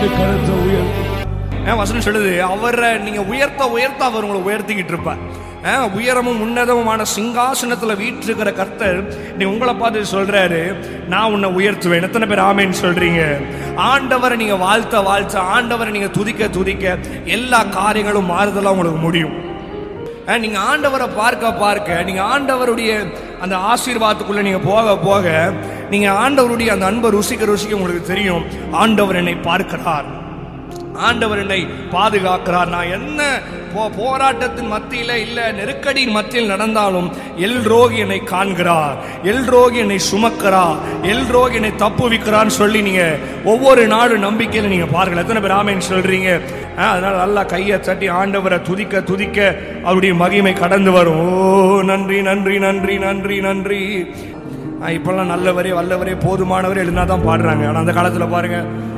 கருத்தை உயர்த்தி வசனம் சொல்லுது, அவரை நீங்க உயர்த்த உயர்த்த அவர் உங்களை உயர்த்திக்கிட்டு இருப்பார். உயரமும் உன்னதமுமான சிங்காசனத்துல வீற்றிருக்கிற கர்த்தர் நீ உங்களை பார்த்து சொல்றாரு, நான் உன்னை உயர்த்துவேன். எத்தனை பேர் ஆமேன்னு சொல்றீங்க? ஆண்டவரை நீங்க வாழ்த்த வாழ்த்த, ஆண்டவரை நீங்க துதிக்க துதிக்க எல்லா காரியங்களும் மாறுதலா உங்களுக்கு முடியும். நீங்க ஆண்டவரை பார்க்க பார்க்க, நீங்க ஆண்டவருடைய அந்த ஆசீர்வாதத்துக்குள்ள நீங்க போக போக, நீங்க ஆண்டவருடைய அந்த அன்பை ருசிக்க ருசிக்க உங்களுக்கு தெரியும், ஆண்டவர் என்னை பார்க்கிறார், ஆண்டவர் என்னை பாதுகாக்கிறார். நான் என்ன போராட்டத்தின் மத்தியில இல்ல நெருக்கடியின் மத்தியில் நடந்தாலும் எல்ரோகி என்னை காண்கிறார், எல்ரோகி என்னை சுமக்கிறார், எல்ரோகி என்னை தப்புவிக்கிறான்னு சொல்லி நீங்க ஒவ்வொரு நாளும் நம்பிக்கையில நீங்க பாருங்கள். எத்தனை பேர் ஆமென் சொல்றீங்க? அதனால நல்லா கையை தட்டி ஆண்டவரை துதிக்க துதிக்க அவருடைய மகிமை கடந்து வரும். ஓ நன்றி நன்றி நன்றி நன்றி நன்றி. இப்பெல்லாம் நல்லவரே வல்லவரே போதுமானவரே எழுந்தாதான் பாடுறாங்க. ஆனா அந்த காலத்துல பாருங்க,